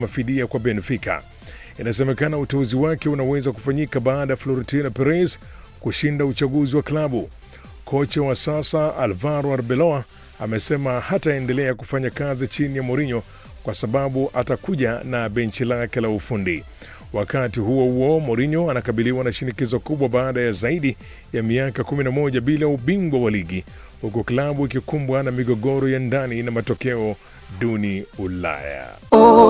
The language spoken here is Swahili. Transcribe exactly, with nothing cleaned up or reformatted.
mafidia kwa Benfica. Inasemekana uteuzi wake unaweza kufanyika baada ya Florentino Perez kushinda uchaguzi wa klabu. Kocha wa sasa Alvaro Arbeloa amesema hataendelea kufanya kazi chini ya Mourinho kwa sababu atakuja na benchi lake la ufundi. Wakati huo huo, Mourinho anakabiliwa na shinikizo kubwa baada ya zaidi ya miaka kumi na moja bila ubingwa wa ligi, huku klabu ikikumbwa na migogoro ya ndani na matokeo duni Ulaya.